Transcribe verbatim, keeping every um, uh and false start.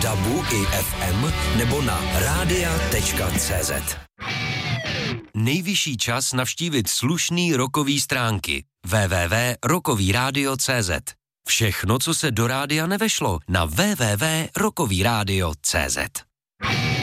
dabu i ef em nebo na rádia tečka cé zet. Nejvyšší čas navštívit slušný rockový stránky w w w tečka rockový rádio tečka cé zet. Všechno, co se do rádia nevešlo, na w w w tečka rockový rádio tečka cé zet.